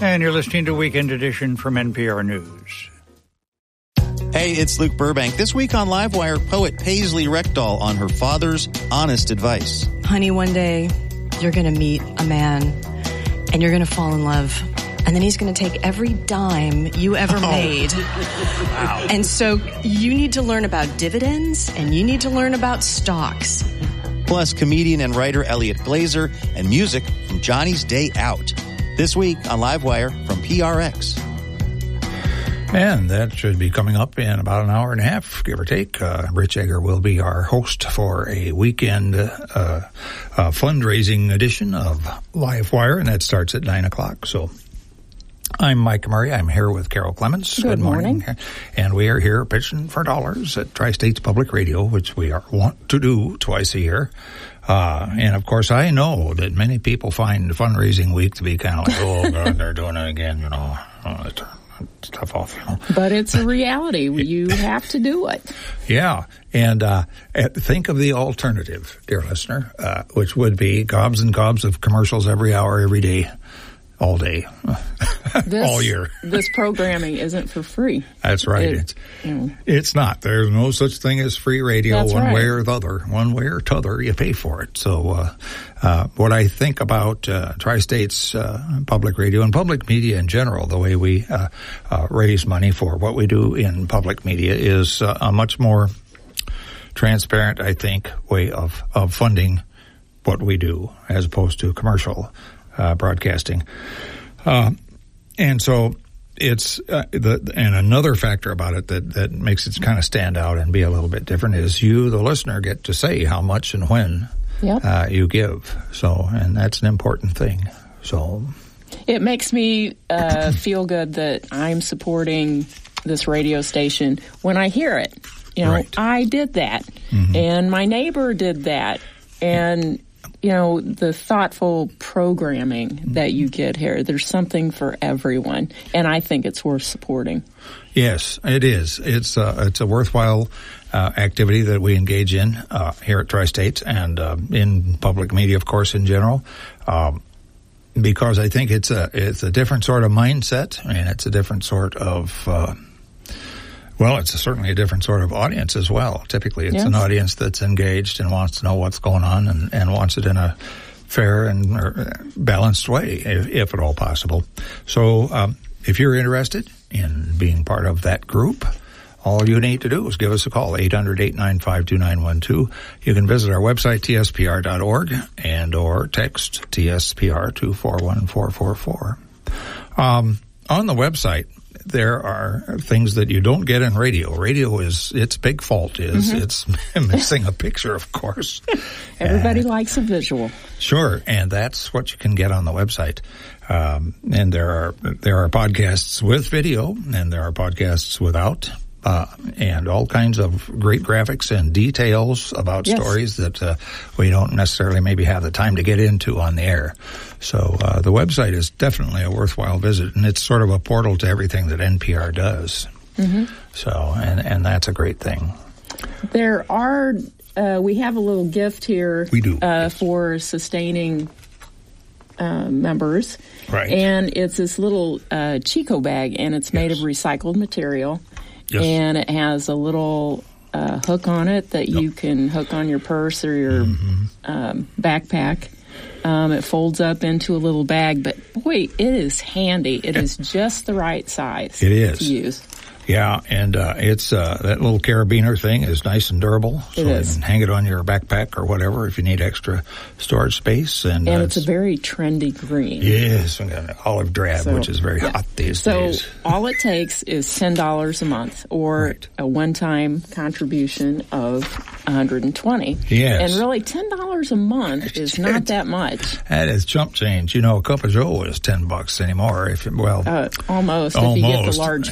And you're listening to Weekend Edition from NPR News. Hey, it's Luke Burbank. This week on Livewire, poet Paisley Rekdal on her father's honest advice. Honey, one day you're going to meet a man and you're going to fall in love. And then he's going to take every dime you ever made. Wow. And so you need to learn about dividends and you need to learn about stocks. Plus, comedian and writer Elliot Glazer and music from Johnny's Day Out. This week on Livewire from PRX. And that should be coming up in about an hour and a half, give or take. Rich Egger will be our host for a weekend fundraising edition of Livewire, and that starts at 9 o'clock. So I'm Mike Murray. I'm here with Carol Clements. Good morning. And we are here pitching for dollars at Tri-States Public Radio, which we want to do twice a year. And of course, I know that many people find fundraising week to be kind of like, oh, God, they're doing it again, you know. Stuff off, you know. But it's a reality. You have to do it. Yeah. And think of the alternative, dear listener, which would be gobs and gobs of commercials every hour, every day, all day, all year. This programming isn't for free. That's right. It's not. There's no such thing as free radio. That's one right. way or the other. One way or t'other, you pay for it. So what I think about Tri-States Public Radio and public media in general, the way we raise money for what we do in public media is a much more transparent, I think, way of funding what we do as opposed to commercial broadcasting. And so it's, and another factor about it that makes it kind of stand out and be a little bit different is you, the listener, get to say how much and when you give. So, and that's an important thing. So it makes me feel good that I'm supporting this radio station when I hear it. You know, right. I did that, and my neighbor did that, and you know, the thoughtful programming that you get here, there's something for everyone, and I think it's worth supporting. Yes, it is. It's a worthwhile activity that we engage in here at Tri-States and in public media, of course, in general, because I think it's a different sort of mindset, and it's a different sort of well, it's certainly a different sort of audience as well. Typically, it's an audience that's engaged and wants to know what's going on and wants it in a fair and balanced way, if at all possible. So if you're interested in being part of that group, all you need to do is give us a call, 800-895-2912. You can visit our website, tspr.org, and or text TSPR to 41444. On the website, there are things that you don't get in radio. Radio its big fault is it's missing a picture, of course. Everybody likes a visual. Sure, and that's what you can get on the website. And there are podcasts with video, and there are podcasts without, and all kinds of great graphics and details about stories that we don't necessarily maybe have the time to get into on the air. So the website is definitely a worthwhile visit, and it's sort of a portal to everything that NPR does. So, and that's a great thing. There are, we have a little gift here. We do. For sustaining members. Right. And it's this little Chico bag, and it's made of recycled material. Yes. And it has a little hook on it that you can hook on your purse or your backpack. It folds up into a little bag, but boy, it is handy. It is just the right size to use. Yeah, and it's that little carabiner thing is nice and durable. So you can hang it on your backpack or whatever if you need extra storage space. And it's a very trendy green. Yes, olive drab, which is very hot these days. So all it takes is $10 a month or a one-time contribution of $120. Yes. And really, $10 a month is not that much. That is chump change. You know, a cup of Joe is $10 anymore. Almost. If you get the large